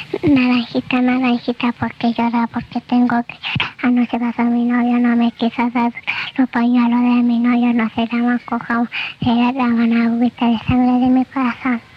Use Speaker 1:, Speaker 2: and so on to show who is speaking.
Speaker 1: Naranjita, naranjita, porque llora, porque tengo que llorar. Anoche pasó mi novio, no me quiso dar los pañuelos de mi novio, no se llaman cojamos, se llaman agüita de sangre de mi corazón.